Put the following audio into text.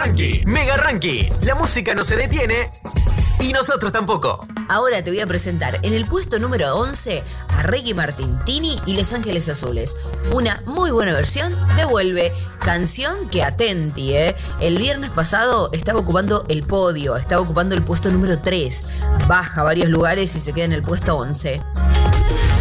Mega Ranking. La música no se detiene y nosotros tampoco. Ahora te voy a presentar en el puesto número 11 a Ricky Martin, Tini y Los Ángeles Azules. Una muy buena versión de Vuelve, canción que atenti, el viernes pasado estaba ocupando el podio, estaba ocupando el puesto número 3. Baja varios lugares y se queda en el puesto 11.